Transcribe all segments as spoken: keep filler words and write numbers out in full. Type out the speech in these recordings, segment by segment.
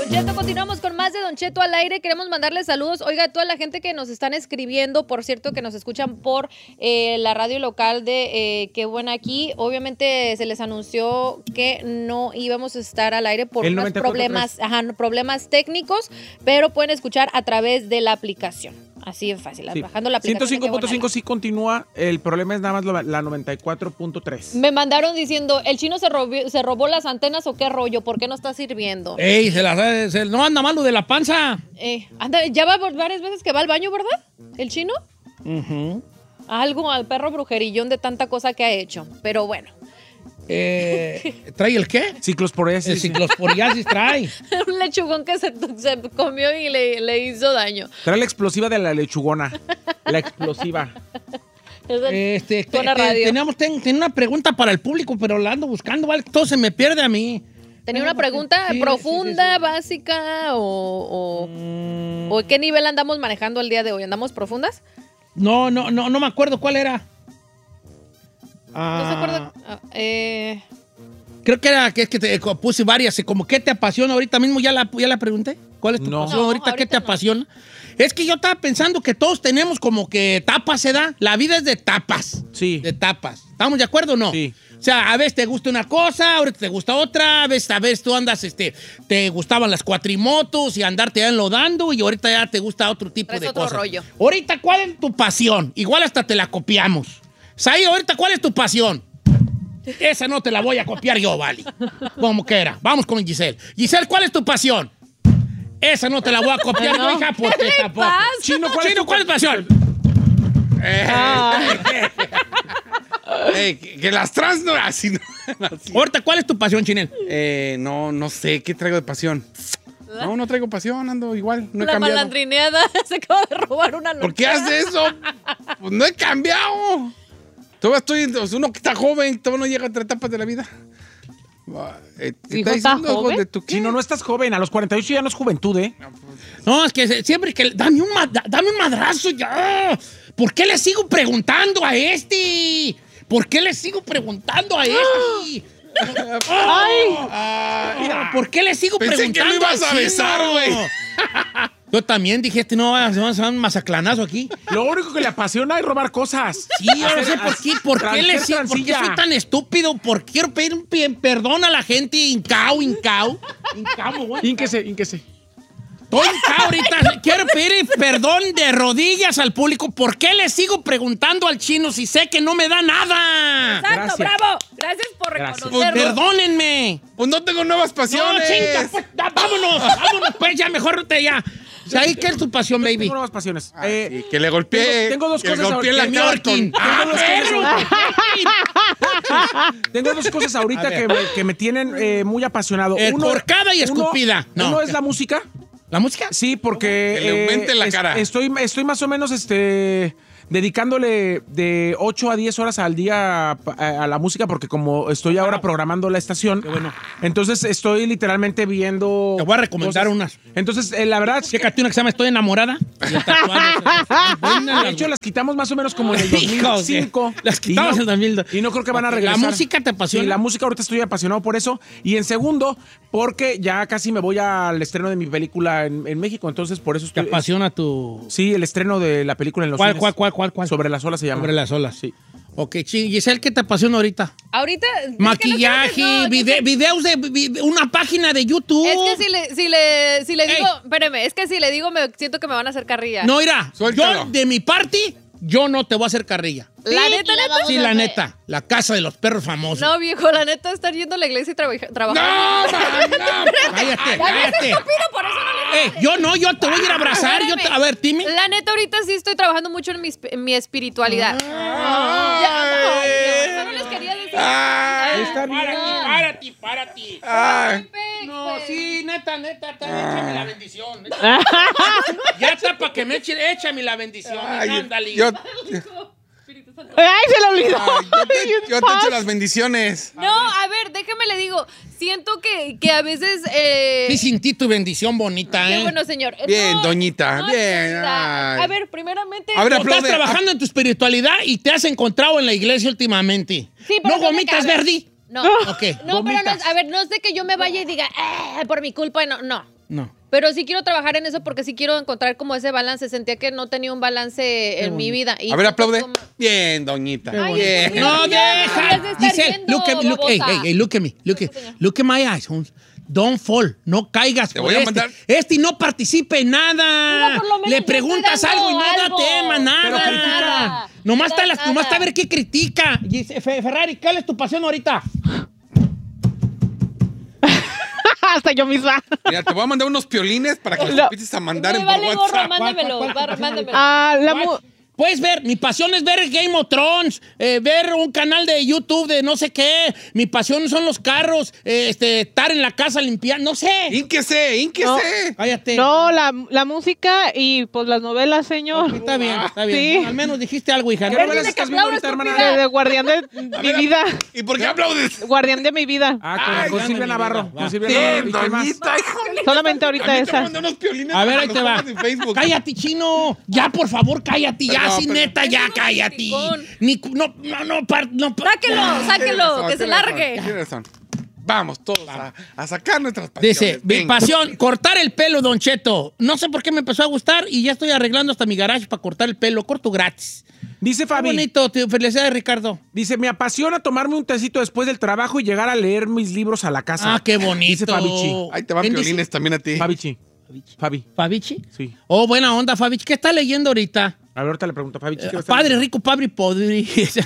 Don Cheto, continuamos con más de Don Cheto al aire. Queremos mandarle saludos. Oiga, a toda la gente que nos están escribiendo, por cierto, que nos escuchan por eh, la radio local de eh, Qué Buena Aquí. Obviamente se les anunció que no íbamos a estar al aire por unos problemas, ajá, problemas técnicos, pero pueden escuchar a través de la aplicación. Así de fácil, sí. Bajando la aplicación. ciento cinco punto cinco sí continúa, el problema es nada más la, la noventa y cuatro punto tres. Me mandaron diciendo, ¿el chino se robó, se robó las antenas o qué rollo? ¿Por qué no está sirviendo? Ey, se la, se, no anda malo de la panza. Eh, anda, ya va varias veces que va al baño, ¿verdad? ¿El chino? Uh-huh. Algo al perro brujerillón de tanta cosa que ha hecho, pero bueno. Eh, ¿Trae el qué? Ciclosporiasis. El ciclosporiasis trae. Un lechugón que se, se comió y le, le hizo daño. Trae la explosiva de la lechugona. La explosiva. Este, te, te, teníamos ten, ten una pregunta para el público, pero la ando buscando, ¿vale? Todo se me pierde a mí. ¿Tenía una pregunta sí, profunda, sí, sí, sí. básica o, o, mm. o qué nivel andamos manejando el día de hoy? ¿Andamos profundas? No, no, no, no me acuerdo cuál era. Ah, ¿no se acuerda? Ah, eh. Creo que era que es que te puse varias, como ¿qué te apasiona? Ahorita mismo ya la, ya la pregunté. ¿Cuál es tu no. pasión? No, ahorita, ahorita ¿qué te no. apasiona? Es que yo estaba pensando que todos tenemos como que etapas, ¿se da? La vida es de etapas. Sí. De etapas. ¿Estamos de acuerdo o no? Sí. O sea, a veces te gusta una cosa, ahorita te gusta otra, a veces, a veces tú andas, este, te gustaban las cuatrimotos y andarte ya enlodando y ahorita ya te gusta otro tipo Traes de otro cosas. rollo. Ahorita, ¿cuál es tu pasión? Igual hasta te la copiamos. Saí, ahorita, ¿cuál es tu pasión? Esa no te la voy a copiar yo, vale. Como quiera. Vamos con Giselle. Giselle, ¿cuál es tu pasión? Esa no te la voy a copiar yo, hija, porque tampoco. Chino, ¿cuál, Chino, es, ¿cuál es tu pasión? Ah. Hey, que, que las trans no así no. Así. Ahorita, ¿cuál es tu pasión, Chinel? Eh, no, no sé, ¿qué traigo de pasión? No, no traigo pasión, ando igual, no he La cambiado. La malandrineada se acaba de robar una lonchera. ¿Por qué haces eso? Pues no he cambiado. Todavía estoy, uno que está joven, todavía no llega a tres etapas de la vida. Eh, ¿Hijo, está joven? De tu, Si no, no estás joven. A los cuarenta y ocho ya no es juventud, ¿eh? No, es que siempre que... Dame un, dame un madrazo ya. ¿Por qué le sigo preguntando a este? ¿Por qué le sigo preguntando a este? ¡Ay! Ah, mira, ¿por qué le sigo pensé preguntando? Pensé que lo ibas a besar, güey. Yo también dije, este no va a ser un mazaclanazo aquí. Lo único que le apasiona es robar cosas. Sí, yo no sé por qué, por qué, le, por qué soy tan estúpido. ¿Por qué quiero pedir un perdón a la gente? Incao, incao. Incao, güey. Ínquese, ínquese. Estoy incao ahorita. Quiero pedir perdón de rodillas al público. ¿Por qué le sigo preguntando al chino si sé que no me da nada? Exacto, Gracias. bravo. Gracias por reconocerlo. Pues, perdónenme. Pues no tengo nuevas pasiones. No, chinga, pues, da, vámonos, vámonos, pues ya, mejor te ya. O sea, ¿qué es tu pasión, baby? Tengo nuevas pasiones. Ah, eh, sí, que le golpeé. Tengo, tengo dos que cosas. golpeé la ahorita. cara con- Ah, Tengo dos perro. cosas, tengo dos cosas ahorita que me, que me tienen eh, muy apasionado. Eh, corcada y escupida. Uno, No. uno es la música. ¿La música? Sí, porque Que le aumente la es- cara. Estoy, estoy más o menos este, dedicándole de ocho a diez horas al día a, a la música, porque como estoy ahora programando la estación, bueno. entonces estoy literalmente viendo... Te voy a recomendar cosas. unas. Entonces, eh, la verdad... Chécate una que se llama Estoy enamorada. Y el tatuaje. De hecho, las quitamos más o menos como en el dos mil Hijos, cinco. las quitamos y no, en dos mil dos. Y no creo que van a La regresar. música te apasiona. Sí, la música ahorita estoy apasionado por eso. Y en segundo, porque ya casi me voy al estreno de mi película en, en México. Entonces, por eso Te estoy... apasiona tu... Sí, el estreno de la película en los ¿Cuál, cines. cuál, cuál, cuál, cuál? Sobre las olas se llama. Sobre las olas, sí. Ok, sí. Giselle, ¿qué te apasiona ahorita? Ahorita. Maquillaje, es que no, no, vide- yo- videos de vi- una página de YouTube. Es que si le, si le, si le Ey. digo, espérame, es que si le digo, me siento que me van a hacer carrilla. No, mira, Suéltalo. yo de mi parte, yo no te voy a hacer carrilla. La neta, neta. Sí, la neta, la casa de los perros famosos. No, viejo, la neta, estar yendo a la iglesia y trabaja- trabajando. No, man, no. Cállate, Ya ves, cállate. estúpido, por eso no le Eh, yo no, yo te voy a ir a abrazar. Yo te- a ver, Timmy. La neta, ahorita sí estoy trabajando mucho en mi, esp- en mi espiritualidad. Ay. Ya, no, yo no les quería decir. Ay. Está bien. Párate, párate. Ay. No, sí, neta, neta, neta, échame la bendición. Ya está para que me echen, échame la bendición. Ay, ándale. yo, ¡Ay, se lo olvidó! ay, yo te, yo te echo las bendiciones. No, a ver, déjame le digo. Siento que, que a veces. Eh, Sí, sentí tu bendición bonita, qué ¿eh? bueno, señor. Bien, No, doñita, no, bien, señorita. ay. A ver, primeramente. A ver, Tú estás aplaude. trabajando en tu espiritualidad y te has encontrado en la iglesia últimamente. Sí, pero ¿No no me gomitas, cabe. Verdi? No. Ok. No, pero no, Gomitas. a ver, no es de que yo me vaya y diga, "Ah, por mi culpa, no, no. No. Pero sí quiero trabajar en eso porque sí quiero encontrar como ese balance. Sentía que no tenía un balance en mi vida. Y A ver, siento aplaude. como- Bien, doñita. Ay, Bien. mira, No, ya, deja. deberías de estar Giselle, viendo, look at me, look, hey, babosa. hey, hey, look at me, look at, señor. look at my eyes, Holmes. Don't fall, no caigas. Te por voy a este. mandar- Este no participe en nada. Pero por lo menos Le yo preguntas estoy algo y dando no da algo. tema, Pero nada. critica. Nada. Nomás No está, da las, nomás está a nada. ver qué critica. Gise- Fe- Ferrari, ¿cuál es tu pasión ahorita? Hasta yo misma. Mira, te voy a mandar unos piolines para que los No. empieces a mandar Me en vale por gorro, WhatsApp. mándamelo, ¿Cuál, cuál, cuál, bar- mándamelo. Ah, la mu- What? Puedes ver, mi pasión es ver Game of Thrones, eh, ver un canal de YouTube de no sé qué. Mi pasión son los carros, eh, este, estar en la casa limpiando, no sé. ¡Ínquese, ínquese! Cállate. No, la, la música y pues las novelas, señor. Está bien, está bien. Sí. Bueno, al menos dijiste algo, hija. ¿Qué ¿no? novelas dile que estás viendo aplaudas, ahorita, estúpida. hermana? De, de guardián de mi vida. ¿Y por qué aplaudes? Guardián de mi vida. Ah, con, Ay, con ya Silvia no, Navarro. va. Con Silvia Sí. Navarro. ¿Y Bien, qué más? doñita, híjole. Solamente A ahorita mí te esa. mandé unos piolines A ver, para ahí que te los va. pongas en Facebook. Cállate, chino. Ya, por favor, cállate. Ya, Perdón, sí, perdón. neta, ya, Es un cállate. criticón. Ni, cu- no, no, no, par- no. par- Sáquelo, Ya. sáquelo, Tienes razón, que se tienes razón, largue. tienes razón. Vamos todos a, a sacar nuestras pasiones. Dice, mi Venga. pasión, cortar el pelo, Don Cheto. No sé por qué me empezó a gustar y ya estoy arreglando hasta mi garage para cortar el pelo. Corto gratis. Dice Qué Fabi. bonito, tío. Felicidades, Ricardo. Dice, me apasiona tomarme un tecito después del trabajo y llegar a leer mis libros a la casa. Ah, qué bonito. Dice Fabichi. Ahí te van ¿Quién dice? piolines también a ti. Fabichi. Fabi. ¿Fabichi? Sí. Oh, buena onda, Fabichi. ¿Qué está leyendo ahorita? A ver, ahorita le pregunto a Fabichi. ¿qué va a estar Padre leyendo? rico, padre pobre.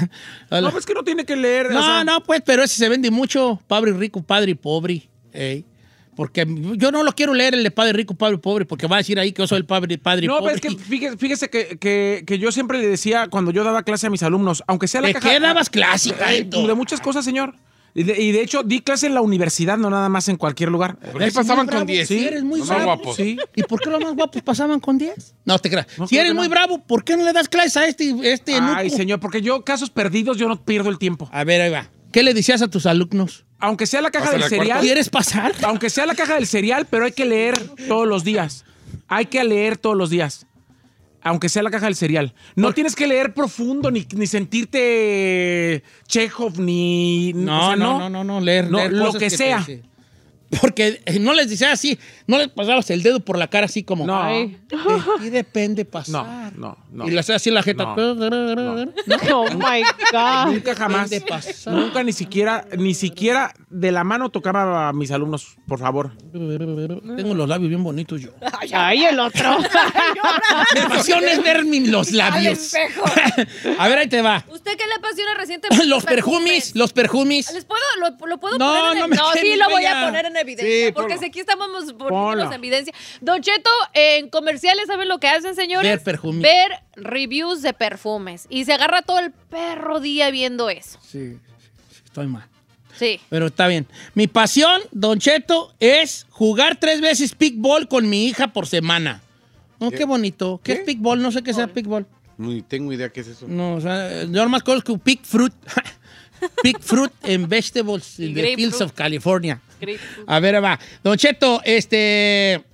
No, pues que no tiene que leer. No, o sea, no, pues, pero ese se vende mucho. Padre rico, padre pobre. Ey. Porque yo no lo quiero leer el de padre rico, padre pobre, porque va a decir ahí que yo soy el padre, padre No, pobre. pero es que fíjese, fíjese que, que, que yo siempre le decía cuando yo daba clase a mis alumnos, aunque sea la ¿De caja... qué dabas clase, Eh, Caito? de muchas cosas, señor. Y de, y de hecho, di clase en la universidad, no nada más en cualquier lugar. ¿Por qué Eres pasaban muy con bravo, diez? sí, eres muy Los más bravo. guapos. Sí. ¿Y por qué los más guapos pasaban con diez? No, te creas. No, si creo eres que muy no. bravo, ¿por qué no le das clases a este, este Ay, nuco? señor, porque yo, casos perdidos, yo no pierdo el tiempo. A ver, ahí va. ¿Qué le decías a tus alumnos? Aunque sea la caja Pásale del al cuarto. cereal, ¿Quieres pasar? aunque sea la caja del cereal, pero hay que leer todos los días. Hay que leer todos los días. Aunque sea la caja del cereal. No tienes que leer profundo, ni, ni sentirte Chekhov, ni... No, o sea, no, no, no, no, leer, No, leer lo cosas que te- sea. sí. Porque eh, no les decía así, no les pasabas el dedo por la cara así como... No. Ay. Y depende pasar. No, no, no. Y le hacía así en la jeta. No. Oh my God. Nunca jamás. Depende pasar. Nunca ni siquiera, ni siquiera de la mano tocaba a mis alumnos, por favor. Tengo los labios bien bonitos yo. Ay, el otro. Mi pasión es ver mi- los Al labios. espejo. A ver, ahí te va. ¿Usted qué le apasiona recientemente? Los perfumes, los perfumes. ¿Les puedo, lo, lo puedo No, poner en no ev- me No, sí, quemes, lo voy Bella. a poner en evidencia. Sí, porque ponlo. si aquí estamos poniéndonos Ponlo. en evidencia. Don Cheto, en comerciales, ¿saben lo que hacen, señores? Ver perfumes. Ver reviews de perfumes. Y se agarra todo el perro día viendo eso. Sí, estoy mal. Sí. Pero está bien. Mi pasión, Don Cheto, es jugar tres veces pickball con mi hija por semana. Oh, qué, bonito. ¿Qué, ¿Qué? es pickball? No sé qué sea pickball. Ni tengo idea qué es eso. No, o sea, yo nomás conozco pick fruit. Pick fruit and vegetables in the grapefruit. fields of California. Grapefruit. A ver, va. Don Cheto, este...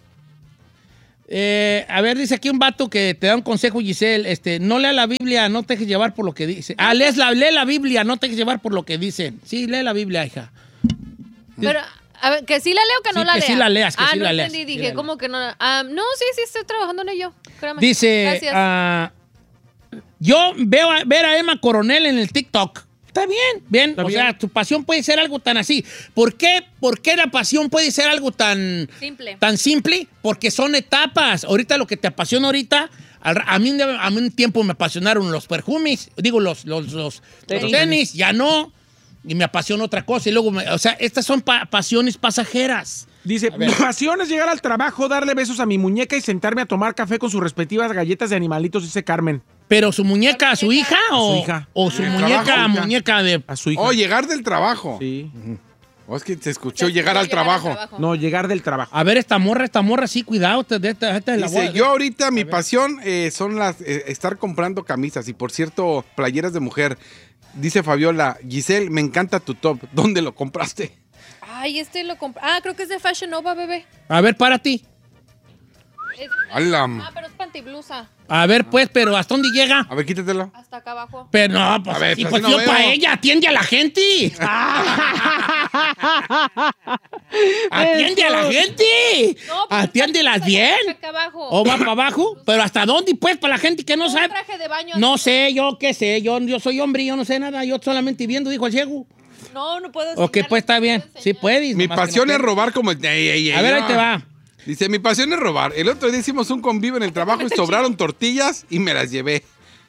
eh, a ver, dice aquí un vato que te da un consejo, Giselle. Este, no lea la Biblia, no te dejes llevar por lo que dice. Ah, lees la, lee la Biblia, no te dejes llevar por lo que dicen. Sí, lee la Biblia, hija. Pero, a ver, ¿que sí la leo o que no Sí, la que lea? sí la leas, que ah, sí no la leas, entendí, sí dije, la ¿cómo que no? Ah, no, sí, sí, estoy trabajando en ello. Créame. Dice, Gracias. ah, yo veo a, ver a Emma Coronel en el TikTok. Está bien, bien. Está o bien. sea, tu pasión puede ser algo tan así. ¿Por qué? ¿Por qué la pasión puede ser algo tan Simple. tan simple? Porque son etapas. Ahorita lo que te apasiona ahorita, al- a mí, a mí un tiempo me apasionaron los perfumes, digo, los, los, los, los Tenis. tenis, ya no. Y me apasiona otra cosa. Y luego, me- o sea, estas son pa- pasiones pasajeras. Dice, mi pasión es llegar al trabajo, darle besos a mi muñeca y sentarme a tomar café con sus respectivas galletas de animalitos, dice Carmen. ¿Pero su muñeca a su hija o su hija. o su En el muñeca trabajo, hija. muñeca de... A su hija. Oh, llegar del trabajo. Sí. O es que se escuchó llegar al trabajo. No, llegar del trabajo. A ver, esta morra, esta morra, sí, cuidado. Esta, esta, esta es la Dice, voy a- yo ahorita mi pasión eh, son las eh, estar comprando camisas y por cierto, playeras de mujer. Dice Fabiola, Giselle, me encanta tu top. ¿Dónde lo compraste? Ay, este lo compré. Ah, creo que es de Fashion Nova, bebé. A ver, para ti. Es- ¡Hala! Ah, pero es pantiblusa. A ver, pues, pero ¿hasta dónde llega? A ver, quítatelo. Hasta acá abajo. Pero no, pues, A ver, sí, pues pues así no yo para veo. ella, atiende a la gente. ¡Atiende a la gente! No, pues, ¡Atiéndelas está bien! acá abajo. ¿O va para abajo? ¿Pero hasta dónde, pues, para la gente que no Un sabe? traje de baño. No sé, yo qué sé. Yo, yo soy hombre y yo no sé nada. Yo solamente viendo, dijo el ciego. No, no puedo Ok, enseñar, pues está no bien. puedo Sí enseñar. puedes. Mi nomás que pasión no es puedes. robar como... Ey, ey, ey, A ver, ahí no. te va. Dice, mi pasión es robar. El otro día hicimos un convivio en el trabajo y sobraron tortillas y me las llevé.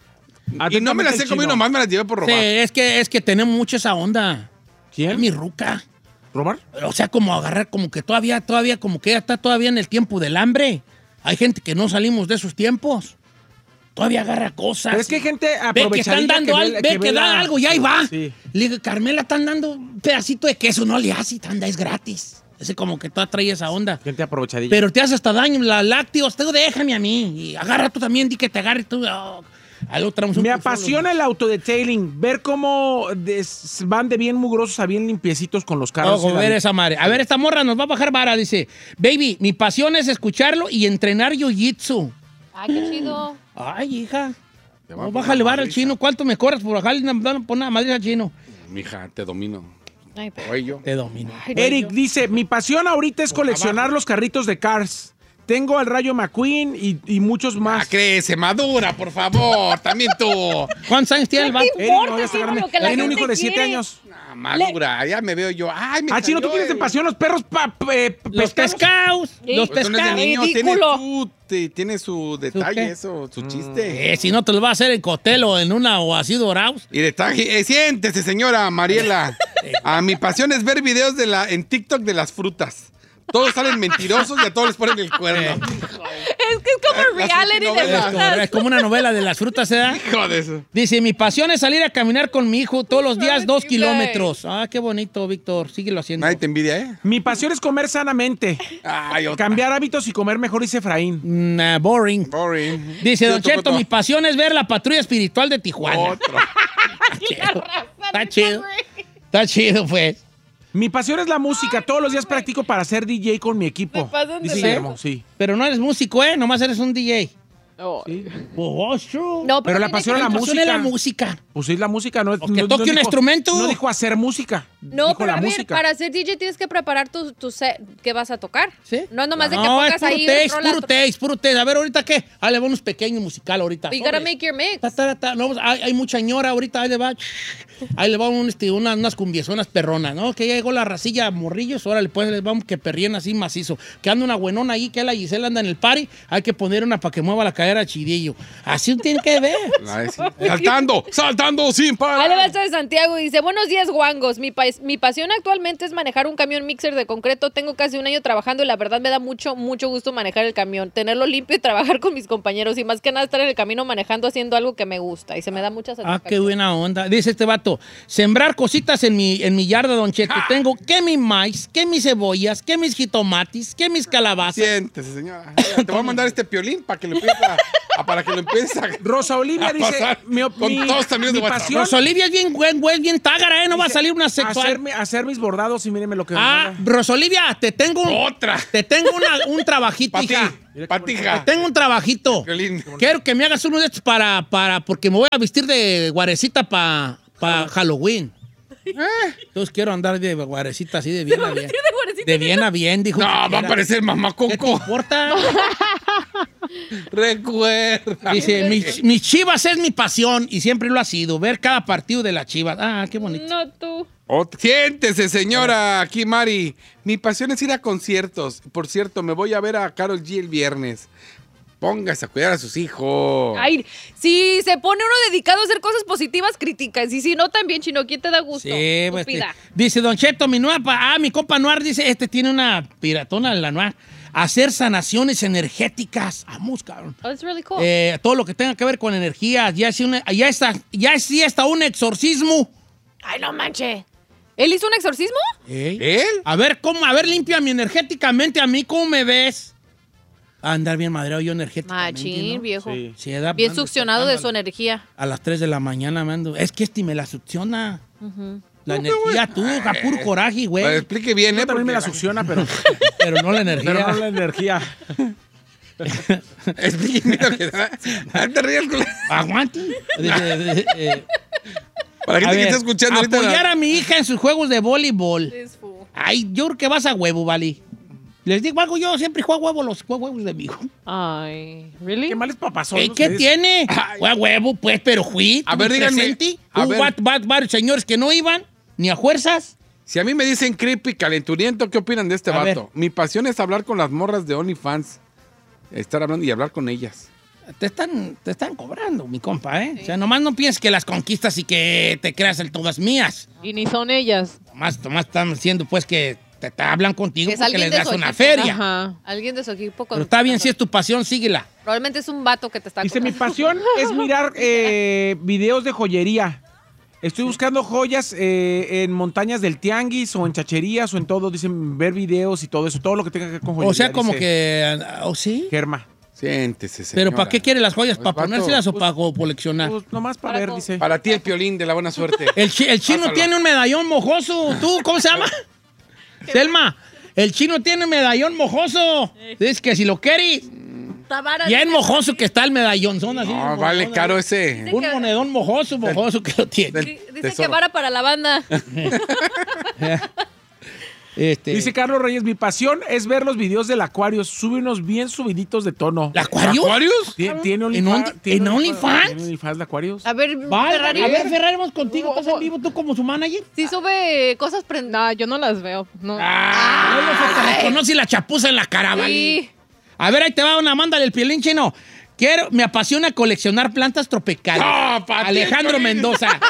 Y no me las he comido, nomás me las llevé por Sí, robar. es que, es que tenemos mucho esa onda. ¿Quién? Es mi ruca. ¿Robar? O sea, como agarrar, como que todavía, todavía, como que ella está todavía en el tiempo del hambre. Hay gente que no salimos de esos tiempos. Todavía agarra cosas. Pero es que hay gente Ve que están aprovechadilla dando ve- algo, ve que, ve dan la- algo y ahí va. Sí. Le digo, Carmela, están dando un pedacito de queso, no le hace, anda, es gratis. Ese como que toda trae esa onda. Gente aprovechadilla. Pero te hace hasta daño, la lácteos, tú déjame a mí. Y agarra tú también, di que te agarre tú. Oh, al otro traemos un Me pulsón, apasiona el autodetailing, ver cómo des- van de bien mugrosos a bien limpiecitos con los carros. Ojo, Sí, ver David. esa madre. A ver, esta morra nos va a bajar vara, dice. Baby, mi pasión es escucharlo y entrenar jiu-jitsu. Ay, qué chido. Ay, hija. Te va a No, poner bájale una vara al madriza. chino. ¿Cuánto me cobras por bajarle una, por una madriza al chino? Mija, te domino. Ay, pero- Oye, yo. Te domino. Eric dice, mi pasión ahorita es coleccionar los carritos de Cars. Tengo al Rayo McQueen y, y muchos Ah, más. crece, madura, por favor. También tú. ¿Cuántos años tiene el vato? ¿Qué Eric, importa, no vayas a hijo, agarrarme. lo que la Tiene un gente hijo de siete quiere? años. Ah, madura, ya me veo yo. Ay, me Ah, Chino, ¿tú salió tienes de el- pasión los perros pa, eh, Los pescados? pescados. Sí. Los Pues no es de pescados. niño, tiene ridículo. su, te- tiene su detalle, qué? eso, su chiste. Eh, si no te lo va a hacer en cóctel o en una o así dorados. Y le traje, eh, siéntese, señora Mariela. A mi pasión es ver videos de la, en TikTok de las frutas. Todos salen mentirosos y a todos les ponen el cuerno. Es que es como Las reality de novelas. Es, frutas. es como una novela de las frutas, ¿eh? Hijo de eso. Dice, mi pasión es salir a caminar con mi hijo todos los días dos Ay, kilómetros. Ah, qué bonito, Víctor. Síguelo haciendo. Nadie te envidia, ¿eh? Mi pasión es comer sanamente. Ay, otra. Cambiar hábitos y comer mejor, dice Efraín. Nah, boring. Boring. Dice, Sí, Don otro, Cheto, otro. mi pasión es ver la patrulla espiritual de Tijuana. Otro. Está chido. Está chido, pues. Mi pasión es la música. Todos los días practico para ser D J con mi equipo. Se pasan de Dice ¿Sí? Guillermo, sí. Pero no eres músico, ¿eh? Nomás eres un D J. Oh, Oh, it's true. No, Pero la tiene pasión que- a la Mi pasión es música. la música. Pues sí, la música. No, O que no- no toque un dijo- instrumento. No dijo hacer música. No, dijo pero la a ver, música. para ser D J tienes que preparar tu, tu set que vas a tocar. ¿Sí? No es nomás de que No, es pongas puro ahí. taste, rola- puro taste, puro taste. A ver, ¿ahorita qué? Ah, le va unos pequeños musical ahorita. You gotta Sobres. make your mix. Ta, ta, ta. No, pues, hay, hay mucha ñora ahorita, ahí le va. Ahí le va un, este, una- unas cumbiezonas perronas, ¿no? Que ya llegó la racilla morrillos, ahora le pues les vamos que perríen así macizo. Que anda una buenona ahí, que la Gisela anda en el party, hay que poner una para que mueva la cadera chidillo. Así tiene que ver. Ay, sí. Saltando, saltando sin Ahí le parar. va esto de Santiago y dice, buenos días, guangos. Mi, pa- mi pasión actualmente es manejar un camión mixer de concreto. Tengo casi un año trabajando y la verdad me da mucho, mucho gusto manejar el camión. Tenerlo limpio y trabajar con mis compañeros. Y más que nada estar en el camino manejando, haciendo algo que me gusta. Y se me da mucha Ah, satisfacción. qué buena onda. Dice este vato, sembrar cositas en mi, en mi yarda, Don Cheto. Tengo que mi maíz, que mis cebollas, que mis jitomates, que mis calabazas. Siéntese, señora. Te voy a mandar este piolín para que lo empieces a, a- para que lo empieces a... Rosa Olivia a dice, pasar mi, con mi- todos también de mi WhatsApp. pasión Rosa Olivia es bien, güey, güey, bien tágara, ¿eh? No va a dice, salir una sexual. hacerme- hacer mis bordados y mírenme lo que... Ah, Rosolivia, te tengo un, Otra. te tengo una- un trabajito, Para ti, hija. para ti, hija. Te tengo un trabajito. Piolín. Quiero que me hagas uno de estos para, para, porque me voy a vestir de guarecita para pa Halloween. Entonces quiero andar de guarecita así de bien a bien. De bien a bien, dijo. No, que va a quiera. parecer mamá ¿Qué te Coco. importa? Recuerda. Dice, mis, mis Chivas es mi pasión y siempre lo ha sido, ver cada partido de las Chivas. Ah, qué bonito. No tú. Ot- Siéntese, señora. Aquí, Mari. Mi pasión es ir a conciertos. Por cierto, me voy a ver a Karol G el viernes. Póngase a cuidar a sus hijos. Ay, si se pone uno dedicado a hacer cosas positivas, críticas. Y si no, también, chino, ¿quién te da gusto? Sí, pues, Estúpida. este, dice Don Cheto, mi nueva, pa- ah, mi compa Noir dice, este tiene una piratona la Noir, hacer sanaciones energéticas. Vamos, cabrón. Oh, it's really cool. Eh, todo lo que tenga que ver con energía, ya sí una, ya está, ya sí está un exorcismo. Ay, no manche. ¿Él hizo un exorcismo? Ey. ¿Él? A ver, ¿cómo? A ver, límpiame energéticamente a mí, ¿cómo me ves? A andar bien madreado yo energéticamente, Machín, ¿no? viejo. Sí. Sí, da- Bien ando succionado de su despertando energía. A las tres de la mañana me ando. Es que este me la succiona. La energía, tú, a puro coraje, güey. Pues, explique bien, Yo ¿eh? también me la Porque- succiona, pero, Pero no la energía. pero no la energía. Explique bien lo que da. No te rías con la- Aguante. Dice, eh, eh, Para la A gente que ver, está escuchando ahorita. apoyar a mi hija en sus juegos de voleibol. Ay, yo creo que vas a huevo, Vali. Les digo algo, yo siempre juego a huevo los juego a huevos de mi hijo. Ay, ¿really? Qué males papás son ¿Qué, ¿qué ustedes. tiene? Juega a huevo, pues, pero fui. A ver, díganme, presente. a Hubo ver. va- va- varios señores que no iban, ni a fuerzas. Si a mí me dicen creepy, calenturiento, ¿qué opinan de este A vato? ver. Mi pasión es hablar con las morras de OnlyFans. Estar hablando y hablar con ellas. Te están, te están cobrando, mi compa, ¿eh? O sea, nomás no pienses que las conquistas y que te creas el todas mías. Y ni son ellas. Nomás, nomás están diciendo, pues, que te, te hablan contigo Que es porque alguien les de das su una equipo. feria. Ajá. Alguien de su equipo. Con Pero está bien, si es tu pasión, síguela. Probablemente es un vato que te está Dice, mi cobrando. pasión es mirar eh, videos de joyería. Estoy buscando joyas eh, en montañas del tianguis o en chacherías o en todo. Dicen ver videos y todo eso. Todo lo que tenga que ver con joyería. O sea, como dice que... ¿O sí? Germa. Siéntese, señora. ¿Pero para qué quiere las joyas? Pues, ¿Para vato, ponérselas o pues, para coleccionar? Pues nomás para, Para ver, co- dice. Para ti el Piolín de la buena suerte. El, chi- el chino Pásalo. tiene un medallón mojoso. ¿Tú cómo se llama? Selma, el chino tiene un medallón mojoso. Dice que si lo quieres, Tabara, bien dice- mojoso que está el medallón. Son así. No, un vale monedón. caro ese. Un monedón mojoso, mojoso que lo tiene. del- Dice que tesoro. vara para la banda. Este, Dice Carlos Reyes, mi pasión es ver los videos del Acuario. Sube unos bien subiditos de tono. ¿El Acuario? ¿Acuarios? Tie- ¿Tiene ¿En OnlyFans? Only- en OnlyFans? ¿Tiene OnlyFans de Acuarios? A ver, Vale, Ferrari, a ver, Ferrari, vamos contigo. ¿Estás en vivo tú como su manager? sí sube cosas prendadas. No, yo no las veo. No. Ah, no le conoce la chapuza en la cara, vale. Sí. A ver, ahí te va una, mándale el Piolín chino. Quiero, me apasiona coleccionar plantas tropicales. No, pa' ti, Alejandro Piolín. Mendoza.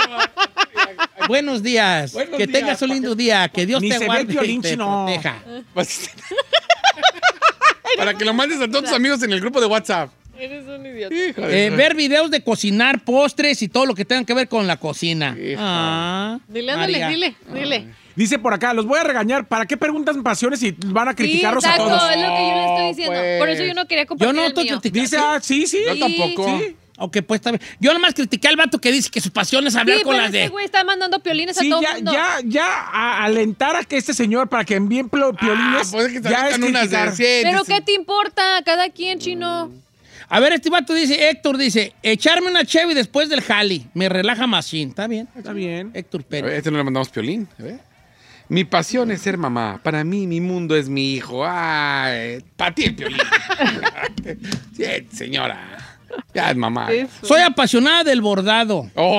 Buenos días. Buenos que días, tengas un lindo día. Que Dios Ni te se ve guarde el Piolín y te chino. proteja. Pues- Para que lo mandes a todos tus amigos en el grupo de WhatsApp. Eres un idiota. Hijo de- Eh, ver videos de cocinar, postres y todo lo que tenga que ver con la cocina. Hijo. Ah, Dile, ándale, María. dile, dile. Dice por acá, los voy a regañar. ¿Para qué preguntan pasiones si van a Sí, criticarlos a exacto, todos? es lo que yo le estoy No, diciendo. pues. Por eso yo no quería Yo compartir no el estoy mío. criticando. Dice, ah, sí, sí. Yo Sí. tampoco. Sí. Ok, pues está bien. Yo nomás critiqué al vato que dice que su pasión es hablar Sí, con pero las de... este güey está mandando piolines Sí, a todo ya, mundo. ya, ya a alentar a que este señor para que envíen plo- piolines, Ah, pues es que se ya es avientan unas criticar. de cien. Pero dice- ¿qué te importa? Cada quien, chino. A ver, este vato dice, Héctor dice, echarme una Chevy después del jali. Me relaja machine. ¿Está bien? Está bien. Héctor A Pérez. ver, este no le mandamos Piolín. A ver. Mi pasión es ser mamá. Para mí, mi mundo es mi hijo. Ay, para ti el Piolín. Sí, señora. Ya es mamá. Eso. Soy apasionada del bordado. Oh,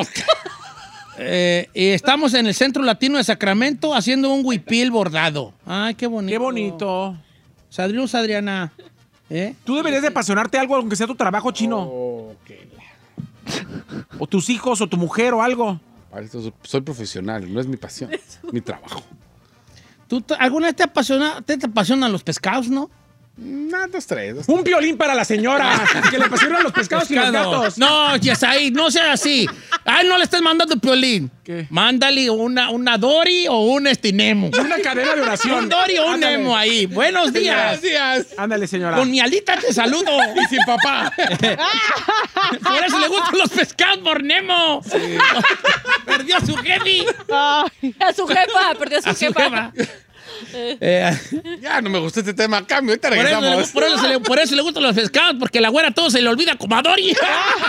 Eh, y estamos en el Centro Latino de Sacramento haciendo un huipil bordado. Ay, qué bonito. Qué bonito. Saludos, Adriana. ¿Eh? Tú deberías de apasionarte algo, aunque sea tu trabajo chino. oh, qué la- O tus hijos, o tu mujer, o algo. Para esto soy- soy profesional, no es mi pasión, es mi trabajo. ¿Tú te- alguna vez te apasiona, te, te apasionan los pescados, no? Nah, dos, tres. Dos, Un piolín para la señora, que le apasionan los pescados y los Pescado. gatos. No, Yesaí, no sea así. Ay, no le estés mandando piolín. ¿Qué? Mándale una, una Dory o un Estinemo. Una cadena de oración. Un Dory o un Ándale. Nemo ahí. Buenos días. días. Ándale, señora. Con mi alita te saludo. Y sin papá. Por eso le gustan los pescados por Nemo. Perdió su jefe. Ay, A su jefa, perdió a su, A su jefa. jefa. Eh, Ya no me gustó este tema. Cambio, ahorita por, eso le, regresamos. por eso se le- por eso le gustan los pescados, porque la güera todo se le olvida como a Dory.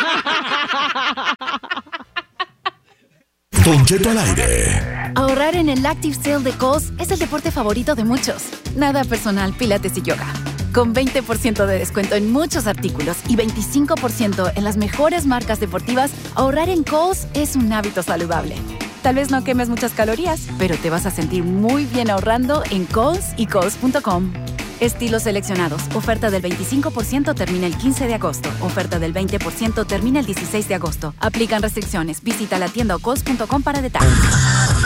Don Cheto al aire. Ahorrar en el Active Sale de Kohl's es el deporte favorito de muchos. Nada personal, pilates y yoga. Con veinte por ciento de descuento en muchos artículos y veinticinco por ciento en las mejores marcas deportivas, ahorrar en Kohl's es un hábito saludable. Tal vez no quemes muchas calorías, pero te vas a sentir muy bien ahorrando en Kohl's y Kohl's punto com. Estilos seleccionados. Oferta del veinticinco por ciento termina el quince de agosto. Oferta del veinte por ciento termina el dieciséis de agosto. Aplican restricciones. Visita la tienda o Kohl's punto com para detalles.